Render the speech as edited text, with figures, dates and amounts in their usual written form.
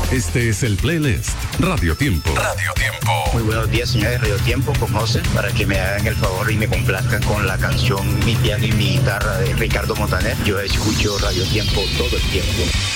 Este es el playlist Radio Tiempo. Radio Tiempo. Muy buenos días, señores de Radio Tiempo, con José, para que me hagan el favor y me complazcan con la canción Mi piano y mi guitarra de Ricardo Montaner. Yo escucho Radio Tiempo todo el tiempo.